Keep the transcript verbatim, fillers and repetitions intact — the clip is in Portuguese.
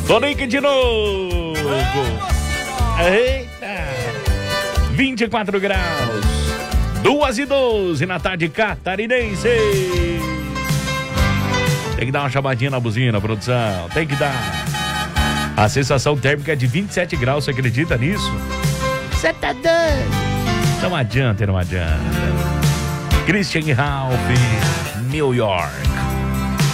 Tonique de novo. Eita. vinte e quatro graus. duas e doze na tarde catarinense. Tem que dar uma chamadinha na buzina, produção. Tem que dar. A sensação térmica é de vinte e sete graus, você acredita nisso? Você tá doido? Não adianta, não adianta. Christian Ralph, New York.